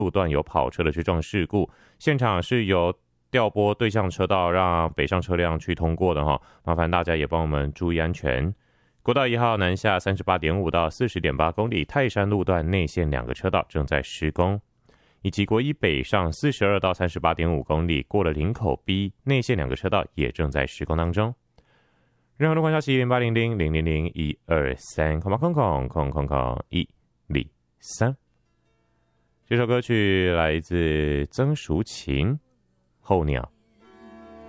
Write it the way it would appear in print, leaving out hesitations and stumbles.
路段有跑车的追撞事故，现场是有调拨对向车道让北上车辆去通过的哈，麻烦大家也帮我们注意安全。国道1号南下38.5到40.8公里，泰山路段内线2个车道正在施工，以及国一北上42到38.5公里，过了林口 B 内线2个车道也正在施工当中。任何路况消息0800-000-123空123。这首歌曲来自曾淑琴，候鸟。